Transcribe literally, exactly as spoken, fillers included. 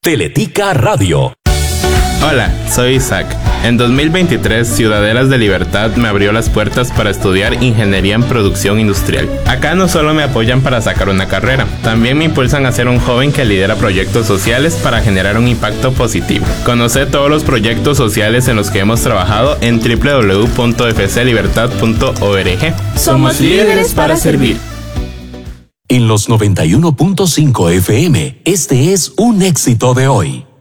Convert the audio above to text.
Teletica Radio. Hola, soy Isaac. En dos mil veintitrés, Ciudadelas de Libertad me abrió las puertas para estudiar Ingeniería en Producción Industrial. Acá no solo me apoyan para sacar una carrera, también me impulsan a ser un joven que lidera proyectos sociales para generar un impacto positivo. Conoce todos los proyectos sociales en los que hemos trabajado en doble u doble u doble u punto f c libertad punto org. Somos líderes para servir. En los noventa y uno punto cinco F M, este es un éxito de hoy.